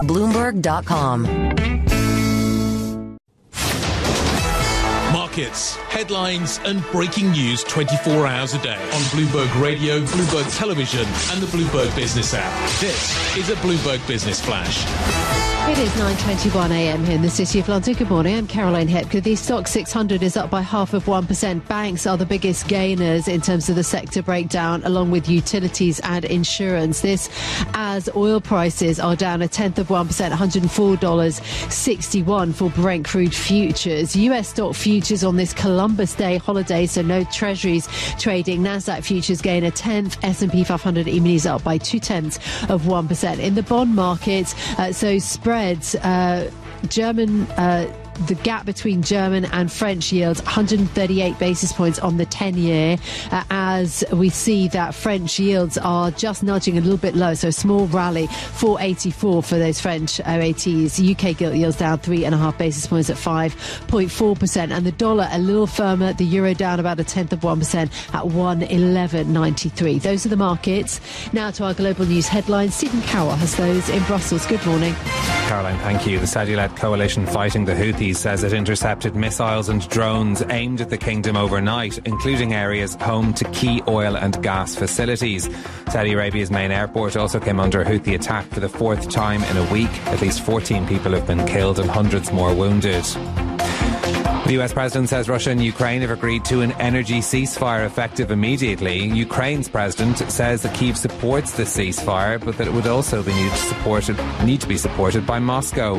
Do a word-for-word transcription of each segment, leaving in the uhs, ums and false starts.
Bloomberg dot com. Markets, headlines and breaking news twenty-four hours a day on Bloomberg Radio, Bloomberg Television and the Bloomberg Business app. This is a Bloomberg Business Flash. It is nine twenty-one a m here in the City of London. Good morning, I'm Caroline Hepker. The Stock six hundred is up by half of one percent. Banks are the biggest gainers in terms of the sector breakdown, along with utilities and insurance. This as oil prices are down a tenth of one percent, one hundred four dollars and sixty-one cents for Brent crude futures. U S stock futures on this Columbus Day holiday, so no treasuries trading. Nasdaq futures gain a tenth. S and P five hundred E-minis up by two tenths of one percent. In the bond market, uh, so spread Spreads, uh, German, uh, the gap between German and French yields, one hundred thirty-eight basis points on the ten-year, uh, as we see that French yields are just nudging a little bit low, so a small rally, four eighty-four for those French O A Ts. U K gilt yields down three and a half basis points at five point four percent, and the dollar a little firmer, the euro down about a tenth of one percent at one eleven ninety-three. Those are the markets. Now to our global news headlines. Stephen Cowell has those in Brussels. Good morning. Caroline, thank you. The Saudi-led coalition fighting the Houthis says it intercepted missiles and drones aimed at the kingdom overnight, including areas home to key oil and gas facilities. Saudi Arabia's main airport also came under Houthi attack for the fourth time in a week. At least fourteen people have been killed and hundreds more wounded. The U S president says Russia and Ukraine have agreed to an energy ceasefire effective immediately. Ukraine's president says that Kyiv supports the ceasefire, but that it would also be need to, support it, need to be supported by Moscow.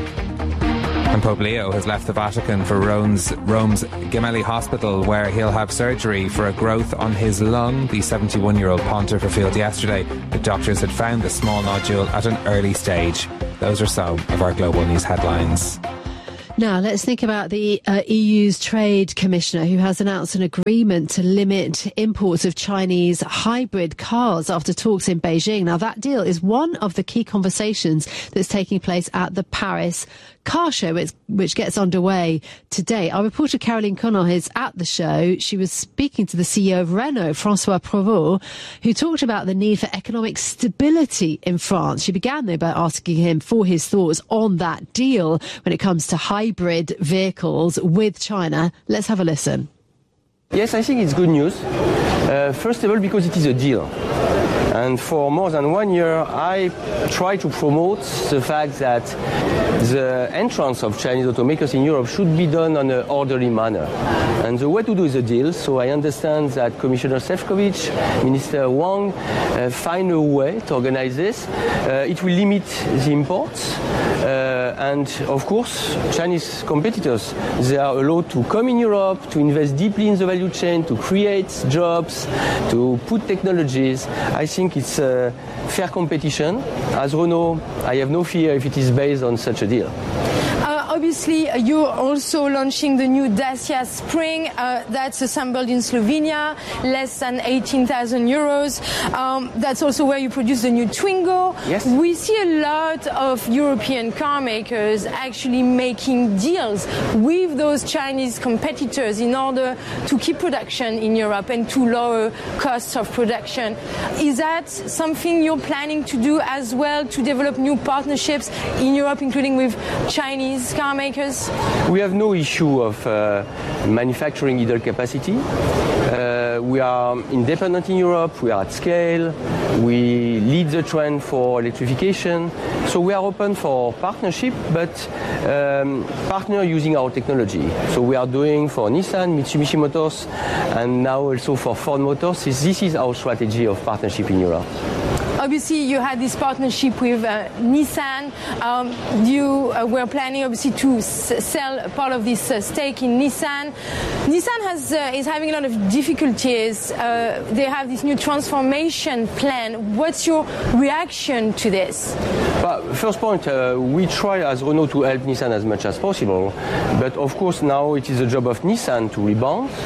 And Pope Leo has left the Vatican for Rome's, Rome's Gemelli Hospital, where he'll have surgery for a growth on his lung. The seventy-one-year-old pontiff revealed yesterday that doctors had found the small nodule at an early stage. Those are some of our global news headlines. Now, let's think about the uh, E U's Trade Commissioner, who has announced an agreement to limit imports of Chinese hybrid cars after talks in Beijing. Now, that deal is one of the key conversations that's taking place at the Paris Car Show, which, which gets underway today. Our reporter Caroline Connon is at the show. She was speaking to the C E O of Renault, Francois Provost, who talked about the need for economic stability in France. She began, though, by asking him for his thoughts on that deal when it comes to hybrid vehicles with China. Let's have a listen. Yes, I think it's good news. Uh, first of all, because it is a deal. And for more than one year, I try to promote the fact that the entrance of Chinese automakers in Europe should be done in an orderly manner. And the way to do is a deal. So I understand that Commissioner Šefčovič, Minister Wang, uh, find a way to organize this. Uh, it will limit the imports. Uh, and of course, Chinese competitors, they are allowed to come in Europe, to invest deeply in the value chain, to create jobs, to put technologies. I think it's a fair competition. As Renault, I have no fear if it is based on such a deal. Obviously, uh, you're also launching the new Dacia Spring uh, that's assembled in Slovenia, less than eighteen thousand euros. Um, that's also where you produce the new Twingo. Yes. We see a lot of European car makers actually making deals with those Chinese competitors in order to keep production in Europe and to lower costs of production. Is that something you're planning to do as well, to develop new partnerships in Europe, including with Chinese car makers? We have no issue of uh, manufacturing idle capacity. Uh, we are independent in Europe, we are at scale, we lead the trend for electrification. So we are open for partnership, but um, partner using our technology. So we are doing for Nissan, Mitsubishi Motors, and now also for Ford Motors. This is our strategy of partnership in Europe. Obviously, you had this partnership with uh, Nissan. Um, you uh, were planning, obviously, to s- sell part of this uh, stake in Nissan. Nissan has uh, is having a lot of difficulties. Uh, they have this new transformation plan. What's your reaction to this? But first point, uh, we try as Renault to help Nissan as much as possible. But of course, now it is the job of Nissan to rebound.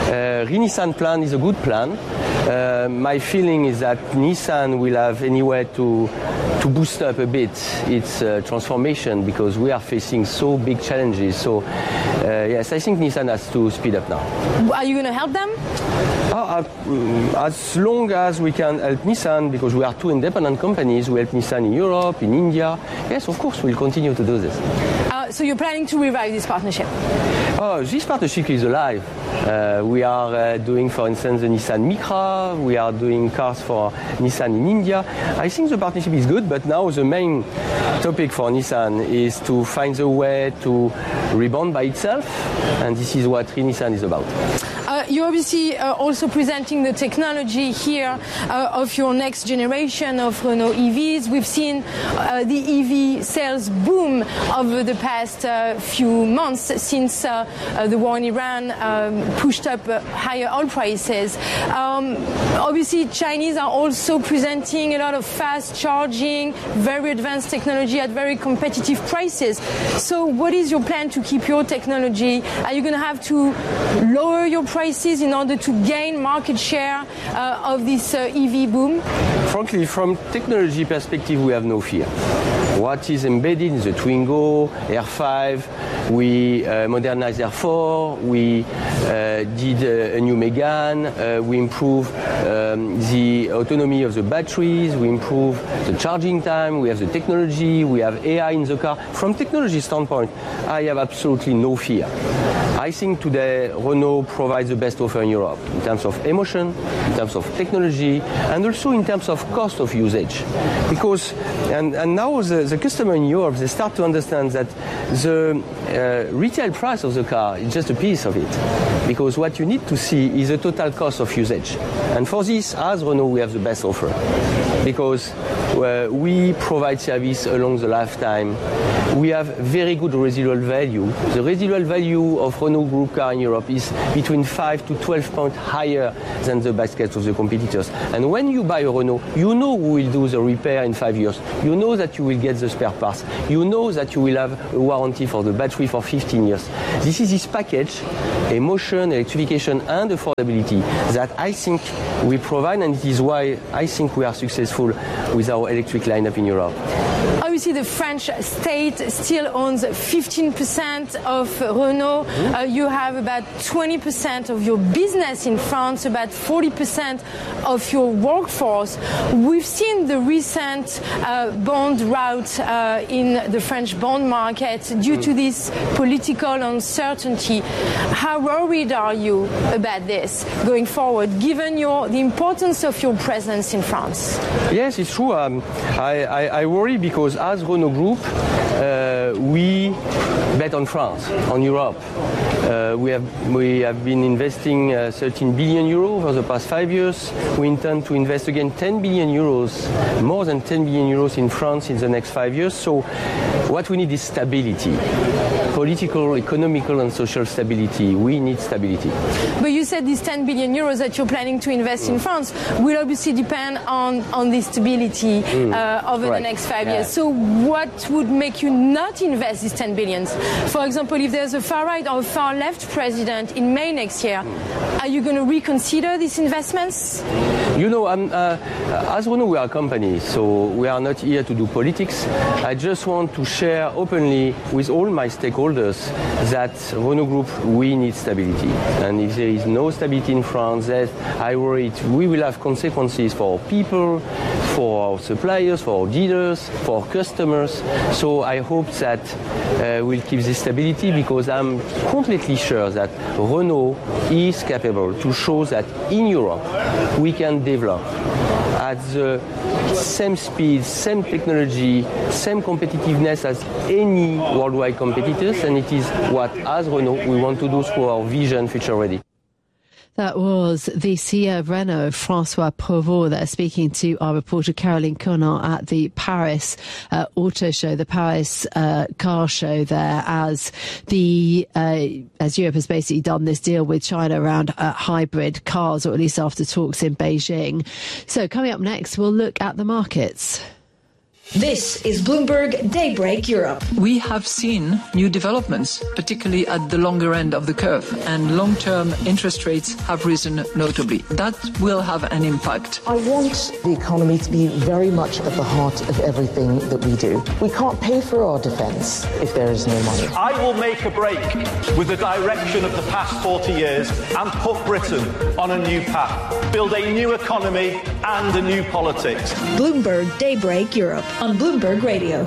Uh, Re-Nissan plan is a good plan. Uh, my feeling is that Nissan will have anywhere to to boost up a bit its uh, transformation because we are facing so big challenges. So uh, yes, I think Nissan has to speed up now. Are you going to help them? Uh, uh, as long as we can help Nissan, because we are two independent companies, we help Nissan in Europe, in India. Yes, of course, we'll continue to do this. Uh, so you're planning to revive this partnership? Oh, this partnership is alive. Uh, we are uh, doing, for instance, the Nissan Micra. We are doing cars for Nissan in India. I think the partnership is good, but now the main topic for Nissan is to find a way to rebound by itself, and this is what Re-Nissan is about. Uh, you're obviously uh, also presenting the technology here uh, of your next generation of Renault E Vs. We've seen uh, the E V sales boom over the past uh, few months since uh, uh, the war in Iran um, pushed up uh, higher oil prices. Um, obviously, Chinese are also presenting a lot of fast charging, very advanced technology at very competitive prices. So what is your plan to keep your technology? Are you going to have to lower your prices in order to gain market share uh, of this uh, E V boom? Frankly, from technology perspective, we have no fear. What is embedded in the Twingo, R five, we uh, modernized R four, we uh, did uh, a new Megane, uh, we improve um, the autonomy of the batteries, we improve the charging time, we have the technology, we have A I in the car. From technology standpoint, I have absolutely no fear. I think today Renault provides the best offer in Europe in terms of emotion, in terms of technology, and also in terms of cost of usage. Because, and, and now the, the customer in Europe, they start to understand that the uh, retail price of the car is just a piece of it. Because what you need to see is the total cost of usage. And for this, as Renault, we have the best offer. Because uh, we provide service along the lifetime. We have very good residual value. The residual value of Renault Group car in Europe is between five to twelve points higher than the basket of the competitors. And when you buy a Renault, you know who will do the repair in five years. You know that you will get the spare parts. You know that you will have a warranty for the battery for fifteen years. This is this package, emotion, electrification, and affordability that I think we provide, and it is why I think we are successful with our electric lineup in Europe. Obviously, the French state still owns fifteen percent of Renault. Uh, you have about twenty percent of your business in France, about forty percent of your workforce. We've seen the recent uh, bond rout uh, in the French bond market due to this political uncertainty. How worried are you about this going forward, given your, the importance of your presence in France? Yes, it's true. Um, I, I, I worry because as Renault Group, uh, we bet on France, on Europe. Uh, we have we have been investing uh, thirteen billion euros over the past five years. We intend to invest again ten billion euros, more than ten billion euros in France in the next five years. So what we need is stability. Political, economical, and social stability. We need stability. But you said these ten billion euros that you're planning to invest in France will obviously depend on, on this stability mm. uh, over right. the next five yeah. years. So what would make you not invest these ten billions? For example, if there's a far-right or a far-left president in May next year, mm. are you going to reconsider these investments? You know, um, uh, as Renault, we are a company, so we are not here to do politics. I just want to share openly with all my stakeholders that Renault Group, we need stability. And if there is no stability in France, that I worry it, we will have consequences for our people, for our suppliers, for our dealers, for our customers. So I hope that uh, we'll keep this stability, because I'm completely sure that Renault is capable to show that in Europe we can develop at the same speed, same technology, same competitiveness as any worldwide competitors, and it is what, as Renault, we want to do through our vision Future Ready. That was the C E O of Renault, Francois Provost, there speaking to our reporter Caroline Conant at the Paris uh, Auto Show, the Paris uh, car show there, as the uh, as Europe has basically done this deal with China around uh, hybrid cars, or at least after talks in Beijing. So coming up next, we'll look at the markets. This is Bloomberg Daybreak Europe. We have seen new developments, particularly at the longer end of the curve, and long-term interest rates have risen notably. That will have an impact. I want the economy to be very much at the heart of everything that we do. We can't pay for our defence if there is no money. I will make a break with the direction of the past forty years and put Britain on a new path, build a new economy and a new politics. Bloomberg Daybreak Europe on Bloomberg Radio.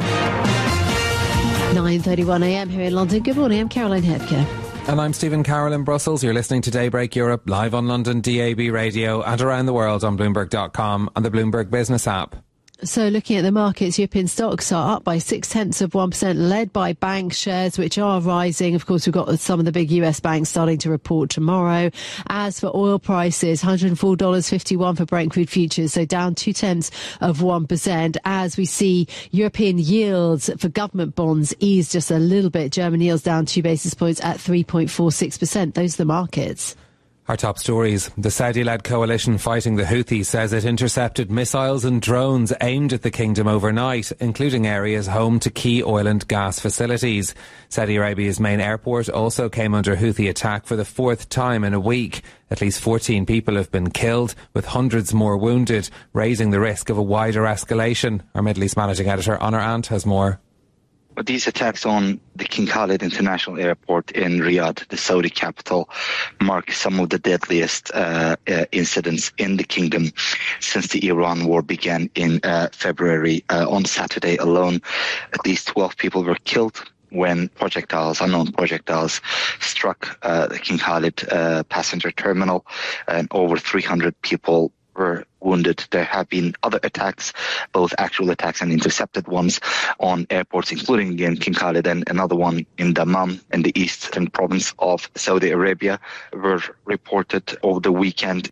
nine thirty-one a m here in London. Good morning, I'm Caroline Hepker. And I'm Stephen Carroll in Brussels. You're listening to Daybreak Europe live on London D A B radio and around the world on Bloomberg dot com and the Bloomberg Business app. So looking at the markets, European stocks are up by six tenths of one percent, led by bank shares, which are rising. Of course, we've got some of the big U S banks starting to report tomorrow. As for oil prices, one hundred four dollars fifty-one for Brent crude futures, so down two tenths of one percent. As we see European yields for government bonds ease just a little bit. German yields down two basis points at three point four six percent. Those are the markets. Our top stories. The Saudi-led coalition fighting the Houthis says it intercepted missiles and drones aimed at the kingdom overnight, including areas home to key oil and gas facilities. Saudi Arabia's main airport also came under Houthi attack for the fourth time in a week. At least fourteen people have been killed, with hundreds more wounded, raising the risk of a wider escalation. Our Middle East managing editor, Honor Ant, has more. These attacks on the King Khalid International Airport in Riyadh, the Saudi capital, mark some of the deadliest uh, uh, incidents in the kingdom since the Iran war began in uh, February. Uh, on Saturday alone, at least twelve people were killed when projectiles, unknown projectiles, struck uh, the King Khalid uh, passenger terminal, and over three hundred people were wounded. There have been other attacks, both actual attacks and intercepted ones, on airports, including again King Khalid, and another one in Dammam in the eastern province of Saudi Arabia, were reported over the weekend.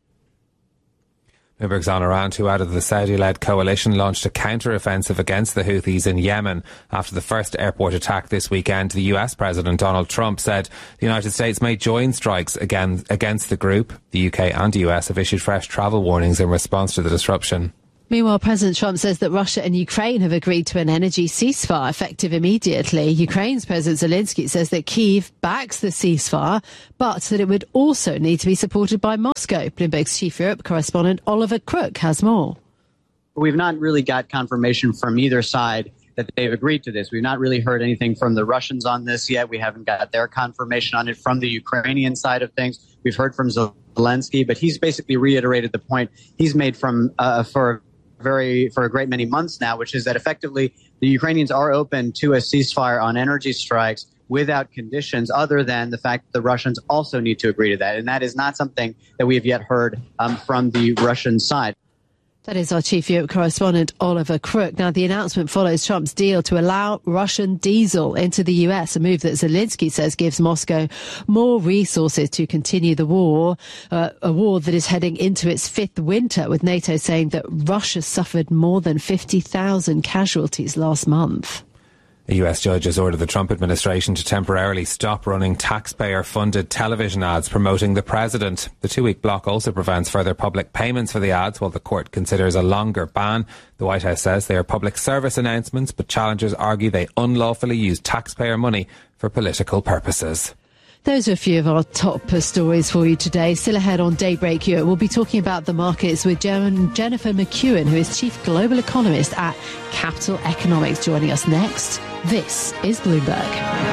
Bloomberg's Honor Ant, who added the Saudi-led coalition launched a counter-offensive against the Houthis in Yemen after the first airport attack this weekend. The U S President Donald Trump said the United States may join strikes again against the group. The U K and U S have issued fresh travel warnings in response to the disruption. Meanwhile, President Trump says that Russia and Ukraine have agreed to an energy ceasefire effective immediately. Ukraine's President Zelensky says that Kyiv backs the ceasefire, but that it would also need to be supported by Moscow. Bloomberg's chief Europe correspondent Oliver Crook has more. We've not really got confirmation from either side that they've agreed to this. We've not really heard anything from the Russians on this yet. We haven't got their confirmation on it from the Ukrainian side of things. We've heard from Zelensky, but he's basically reiterated the point he's made from uh, for very for a great many months now, which is that effectively the Ukrainians are open to a ceasefire on energy strikes without conditions other than the fact that the Russians also need to agree to that. And that is not something that we have yet heard um, from the Russian side. That is our chief Europe correspondent, Oliver Crook. Now, the announcement follows Trump's deal to allow Russian diesel into the U S, a move that Zelensky says gives Moscow more resources to continue the war, uh, a war that is heading into its fifth winter, with NATO saying that Russia suffered more than fifty thousand casualties last month. A U S judge has ordered the Trump administration to temporarily stop running taxpayer-funded television ads promoting the president. The two-week block also prevents further public payments for the ads, while the court considers a longer ban. The White House says they are public service announcements, but challengers argue they unlawfully use taxpayer money for political purposes. Those are a few of our top stories for you today. Still ahead on Daybreak Europe, we'll be talking about the markets with Jennifer McEwen, who is Chief Global Economist at Capital Economics, joining us next. This is Bloomberg.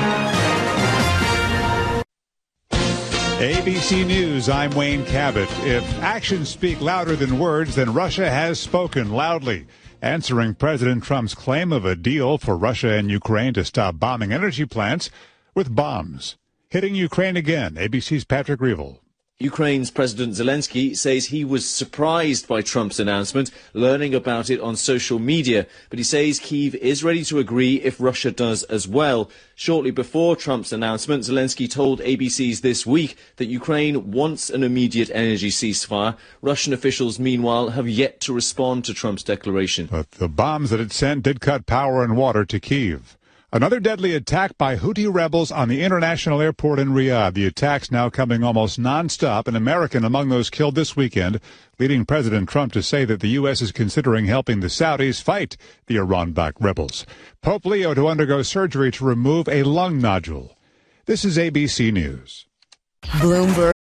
A B C News, I'm Wayne Cabot. If actions speak louder than words, then Russia has spoken loudly, answering President Trump's claim of a deal for Russia and Ukraine to stop bombing energy plants with bombs. Hitting Ukraine again, A B C's Patrick Reevell. Ukraine's President Zelensky says he was surprised by Trump's announcement, learning about it on social media, but he says Kyiv is ready to agree if Russia does as well. Shortly before Trump's announcement, Zelensky told A B C's This Week that Ukraine wants an immediate energy ceasefire. Russian officials, meanwhile, have yet to respond to Trump's declaration. But the bombs that it sent did cut power and water to Kyiv. Another deadly attack by Houthi rebels on the international airport in Riyadh. The attacks now coming almost nonstop, an American among those killed this weekend, leading President Trump to say that the U S is considering helping the Saudis fight the Iran-backed rebels. Pope Leo to undergo surgery to remove a lung nodule. This is A B C News. Bloomberg